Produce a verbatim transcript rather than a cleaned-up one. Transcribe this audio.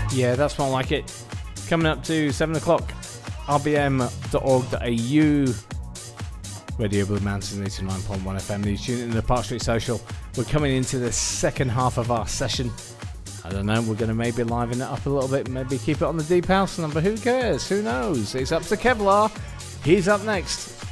Yeah, that's more like it. Coming up to seven o'clock, r b m dot org dot a u, Radio Blue Mountain eighty-nine point one F M. You tune in to the Park Street Social. We're coming into the second half of our session. I don't know, we're going to maybe liven it up a little bit, maybe keep it on the Deep House number. Who cares? Who knows? It's up to Kevlar. He's up next.